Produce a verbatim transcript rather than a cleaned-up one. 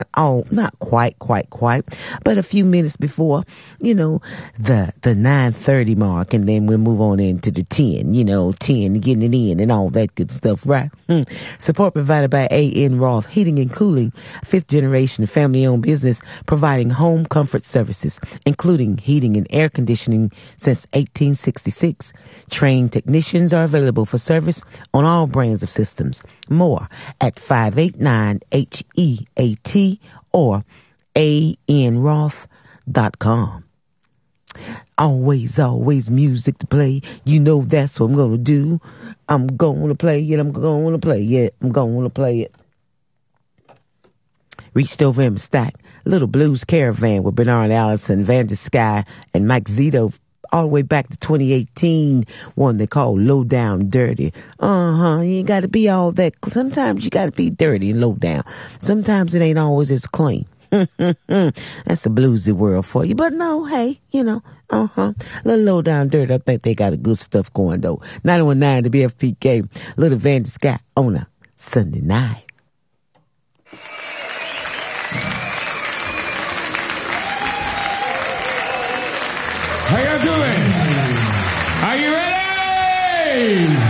Oh, not quite, quite, quite, but a few minutes before, you know, the the nine thirty mark, and then we'll move on into the ten, you know, ten, getting it in and all that good stuff, right? Hmm. Support provided by A N. Roth Heating and Cooling, fifth generation family-owned business providing home comfort services, including heating and air conditioning since eighteen sixty-six. Trained technicians are available for service on all brands of systems. More at five eight nine H E A T or A N Roth dot com. Always, always music to play. You know that's what I'm going to do. I'm going to play it. I'm going to play it. I'm going to play it. Reached over in my stack. Little Blues Caravan with Bernard Allison, Van der Sky, and Mike Zito all the way back to twenty eighteen, one they call Low Down Dirty. Uh-huh, you ain't got to be all that. Sometimes you got to be dirty and low down. Sometimes it ain't always as clean. That's a bluesy world for you. But no, hey, you know, uh-huh. Little Low Down Dirty, I think they got a good stuff going, though. nine one nine to B F P K, Little Van der Sky on a Sunday night. How y'all doing? Are you ready?